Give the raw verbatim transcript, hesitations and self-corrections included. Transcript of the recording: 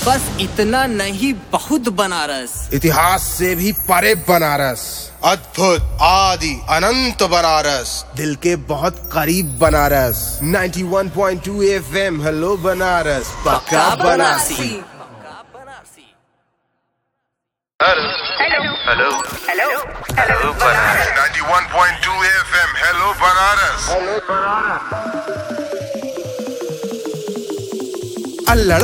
बस इतना नहीं, बहुत बनारस। इतिहास से भी परे बनारस, अद्भुत आदि अनंत बनारस, दिल के बहुत करीब बनारस। इक्यानवे पॉइंट दो एफएम, हेलो बनारस, पक्का Banarasi. Hello hello hello hello Banaras. इक्यानवे पॉइंट दो एफएम, हेलो बनारस। अल्लड़